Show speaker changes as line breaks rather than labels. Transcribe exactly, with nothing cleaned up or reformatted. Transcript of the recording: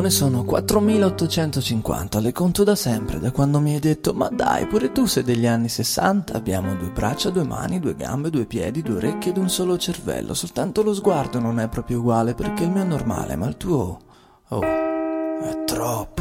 ore sono quattromilaottocentocinquanta, le conto da sempre, da quando mi hai detto ma dai, pure tu sei degli anni sessanta. Abbiamo due braccia, due mani, due gambe, due piedi, due orecchie ed un solo cervello. Soltanto lo sguardo non è proprio uguale perché il mio è normale, ma il tuo... oh, è troppo.